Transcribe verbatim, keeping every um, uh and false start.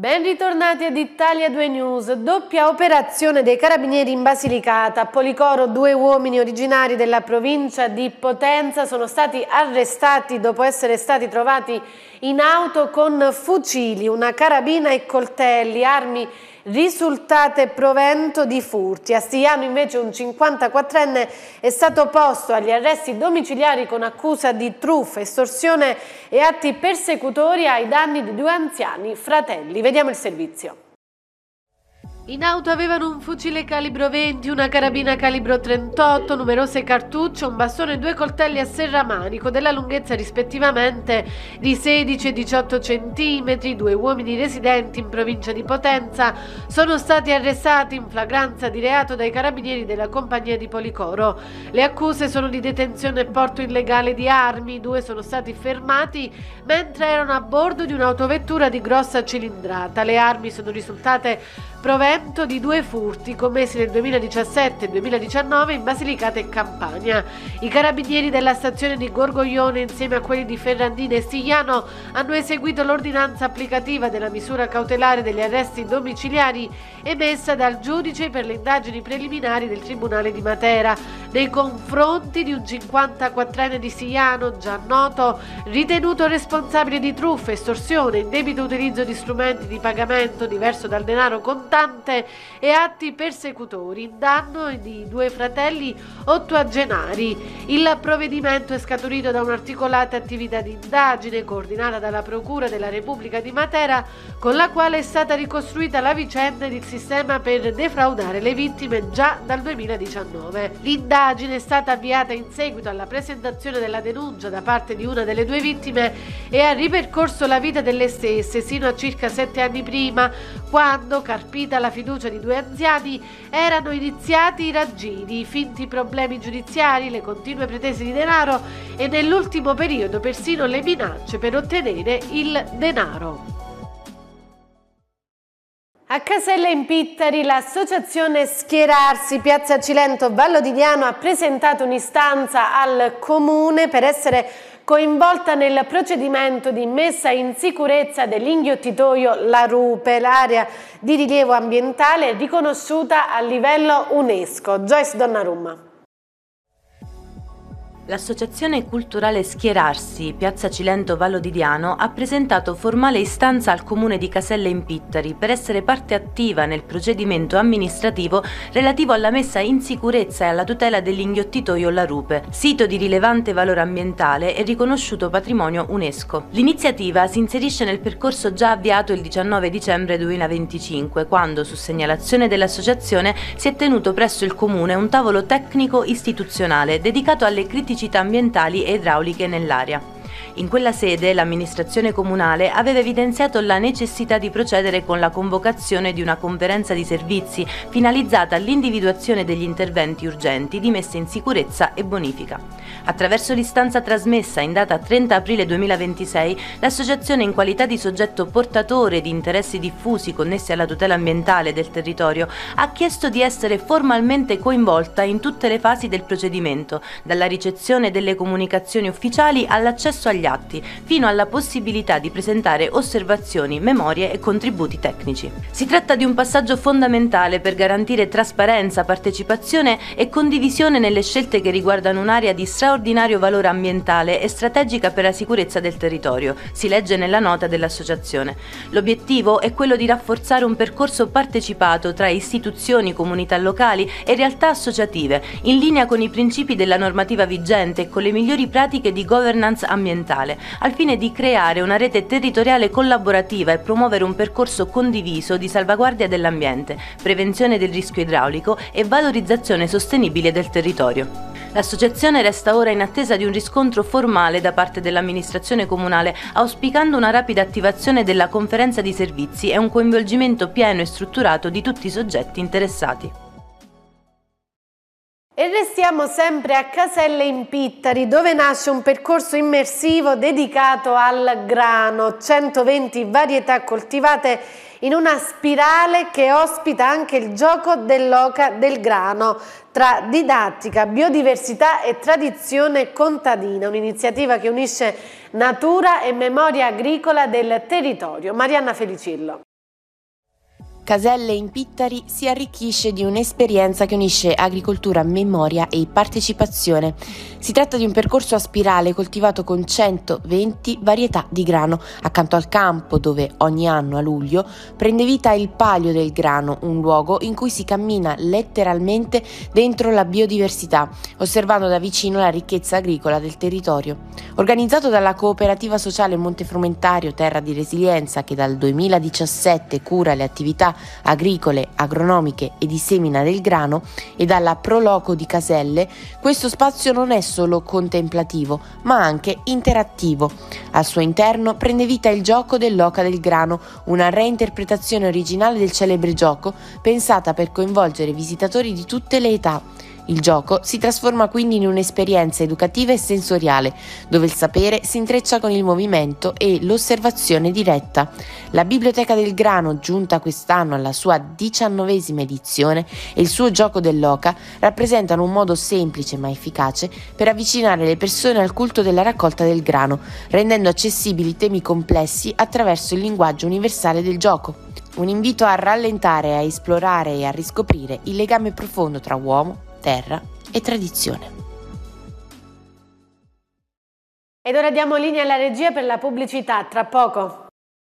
Ben ritornati ad Italia due News. Doppia operazione dei carabinieri in Basilicata. A Policoro due uomini originari della provincia di Potenza sono stati arrestati dopo essere stati trovati in auto con fucili, una carabina e coltelli, armi risultate provento di furti. A Stigliano invece un cinquantaquattrenne è stato posto agli arresti domiciliari con accusa di truffa, estorsione e atti persecutori ai danni di due anziani fratelli. Vediamo il servizio. In auto avevano un fucile calibro venti, una carabina calibro trentotto, numerose cartucce, un bastone e due coltelli a serramanico della lunghezza rispettivamente di sedici e diciotto centimetri. Due uomini residenti in provincia di Potenza sono stati arrestati in flagranza di reato dai carabinieri della compagnia di Policoro. Le accuse sono di detenzione e porto illegale di armi. Due sono stati fermati mentre erano a bordo di un'autovettura di grossa cilindrata. Le armi sono risultate provento di due furti commessi nel duemiladiciassette e duemiladiciannove in Basilicata e Campania. I carabinieri della stazione di Gorgoglione insieme a quelli di Ferrandina e Stigliano hanno eseguito l'ordinanza applicativa della misura cautelare degli arresti domiciliari emessa dal giudice per le indagini preliminari del Tribunale di Matera nei confronti di un cinquantaquattrenne di Stigliano, già noto, ritenuto responsabile di truffa, estorsione, indebito utilizzo di strumenti di pagamento diverso dal denaro contante e atti persecutori in danno di due fratelli ottuagenari. Il provvedimento è scaturito da un'articolata attività di indagine coordinata dalla Procura della Repubblica di Matera, con la quale è stata ricostruita la vicenda ed il sistema per defraudare le vittime già dal duemiladiciannove. L'indagine è stata avviata in seguito alla presentazione della denuncia da parte di una delle due vittime e ha ripercorso la vita delle stesse sino a circa sette anni prima, quando, carpita la fiducia di due anziani, erano iniziati i raggiri, i finti problemi giudiziari, le continue pretese di denaro e nell'ultimo periodo persino le minacce per ottenere il denaro. A Casella in Pittari l'associazione Schierarsi Piazza Cilento Vallo di Diano ha presentato un'istanza al Comune per essere coinvolta nel procedimento di messa in sicurezza dell'inghiottitoio La Rupe, l'area di rilievo ambientale riconosciuta a livello UNESCO. Joyce Donnarumma. L'Associazione Culturale Schierarsi, Piazza Cilento Vallo di Diano, ha presentato formale istanza al Comune di Casella in Pittari per essere parte attiva nel procedimento amministrativo relativo alla messa in sicurezza e alla tutela dell'inghiottitoio La Rupe, sito di rilevante valore ambientale e riconosciuto patrimonio UNESCO. L'iniziativa si inserisce nel percorso già avviato il diciannove dicembre duemilaventicinque, quando, su segnalazione dell'associazione, si è tenuto presso il Comune un tavolo tecnico istituzionale dedicato alle criticità ambientali e idrauliche nell'area. In quella sede l'amministrazione comunale aveva evidenziato la necessità di procedere con la convocazione di una conferenza di servizi finalizzata all'individuazione degli interventi urgenti di messa in sicurezza e bonifica. Attraverso l'istanza trasmessa in data trenta aprile duemilaventisei, l'associazione, in qualità di soggetto portatore di interessi diffusi connessi alla tutela ambientale del territorio, ha chiesto di essere formalmente coinvolta in tutte le fasi del procedimento, dalla ricezione delle comunicazioni ufficiali all'accesso agli atti, fino alla possibilità di presentare osservazioni, memorie e contributi tecnici. Si tratta di un passaggio fondamentale per garantire trasparenza, partecipazione e condivisione nelle scelte che riguardano un'area di straordinario valore ambientale e strategica per la sicurezza del territorio, si legge nella nota dell'associazione. L'obiettivo è quello di rafforzare un percorso partecipato tra istituzioni, comunità locali e realtà associative, in linea con i principi della normativa vigente e con le migliori pratiche di governance ambientale, al fine di creare una rete territoriale collaborativa e promuovere un percorso condiviso di salvaguardia dell'ambiente, prevenzione del rischio idraulico e valorizzazione sostenibile del territorio. L'associazione resta ora in attesa di un riscontro formale da parte dell'amministrazione comunale, auspicando una rapida attivazione della conferenza di servizi e un coinvolgimento pieno e strutturato di tutti i soggetti interessati. E restiamo sempre a Casella in Pittari, dove nasce un percorso immersivo dedicato al grano, centoventi varietà coltivate in una spirale che ospita anche il gioco dell'oca del grano, tra didattica, biodiversità e tradizione contadina, un'iniziativa che unisce natura e memoria agricola del territorio. Marianna Felicillo. Caselle in Pittari si arricchisce di un'esperienza che unisce agricoltura, memoria e partecipazione. Si tratta di un percorso a spirale coltivato con centoventi varietà di grano, accanto al campo dove ogni anno a luglio prende vita il Palio del Grano, un luogo in cui si cammina letteralmente dentro la biodiversità, osservando da vicino la ricchezza agricola del territorio. Organizzato dalla cooperativa sociale Montefrumentario Terra di Resilienza, che dal duemiladiciassette cura le attività agricole, agronomiche e di semina del grano, e dalla Proloco di Caselle, questo spazio non è solo contemplativo, ma anche interattivo. Al suo interno prende vita il gioco dell'Oca del Grano, una reinterpretazione originale del celebre gioco pensata per coinvolgere visitatori di tutte le età. Il gioco si trasforma quindi in un'esperienza educativa e sensoriale, dove il sapere si intreccia con il movimento e l'osservazione diretta. La Biblioteca del Grano, giunta quest'anno alla sua diciannovesima edizione, e il suo gioco dell'Oca rappresentano un modo semplice ma efficace per avvicinare le persone al culto della raccolta del grano, rendendo accessibili temi complessi attraverso il linguaggio universale del gioco. Un invito a rallentare, a esplorare e a riscoprire il legame profondo tra uomo, terra e tradizione. Ed ora diamo linea alla regia per la pubblicità, tra poco.